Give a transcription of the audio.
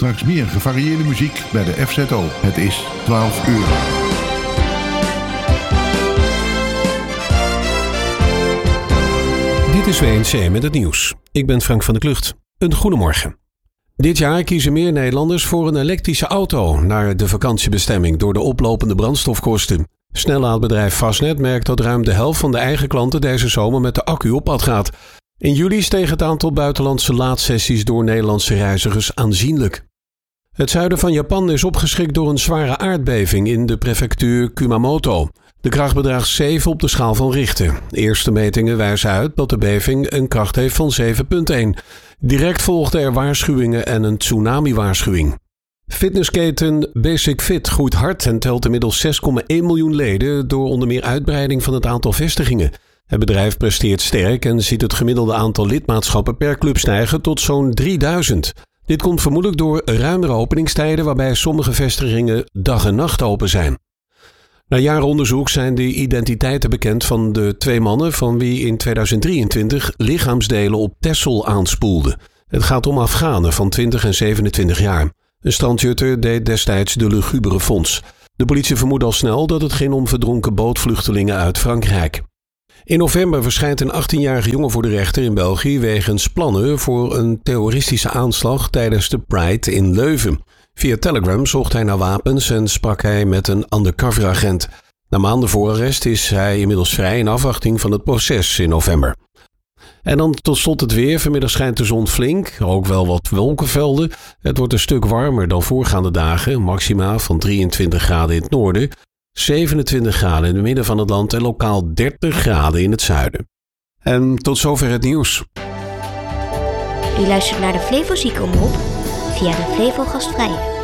Straks meer gevarieerde muziek bij de FZO. Het is 12 uur. Dit is WNC met het nieuws. Ik ben Frank van der Klucht. Een goedemorgen. Dit jaar kiezen meer Nederlanders voor een elektrische auto naar de vakantiebestemming door de oplopende brandstofkosten. Snellaadbedrijf Fastnet merkt dat ruim de helft van de eigen klanten deze zomer met de accu op pad gaat. In juli steeg het aantal buitenlandse laadsessies door Nederlandse reizigers aanzienlijk. Het zuiden van Japan is opgeschrikt door een zware aardbeving in de prefectuur Kumamoto. De kracht bedraagt 7 op de schaal van Richter. Eerste metingen wijzen uit dat de beving een kracht heeft van 7,1. Direct volgden er waarschuwingen en een tsunami-waarschuwing. Fitnessketen Basic Fit groeit hard en telt inmiddels 6,1 miljoen leden door onder meer uitbreiding van het aantal vestigingen. Het bedrijf presteert sterk en ziet het gemiddelde aantal lidmaatschappen per club stijgen tot zo'n 3000. Dit komt vermoedelijk door ruimere openingstijden waarbij sommige vestigingen dag en nacht open zijn. Na jaren onderzoek zijn de identiteiten bekend van de 2 mannen van wie in 2023 lichaamsdelen op Texel aanspoelden. Het gaat om Afghanen van 20 en 27 jaar. Een strandjutter deed destijds de lugubere fonds. De politie vermoedt al snel dat het ging om verdronken bootvluchtelingen uit Frankrijk. In november verschijnt een 18-jarige jongen voor de rechter in België wegens plannen voor een terroristische aanslag tijdens de Pride in Leuven. Via Telegram zocht hij naar wapens en sprak hij met een undercoveragent. Na maanden voorarrest is hij inmiddels vrij in afwachting van het proces in november. En dan tot slot het weer. Vanmiddag schijnt de zon flink, ook wel wat wolkenvelden. Het wordt een stuk warmer dan voorgaande dagen, maxima van 23 graden in het noorden, 27 graden in het midden van het land en lokaal 30 graden in het zuiden. En tot zover het nieuws. U luistert naar de Flevo Ziekenomroep via de Flevo Gastvrije.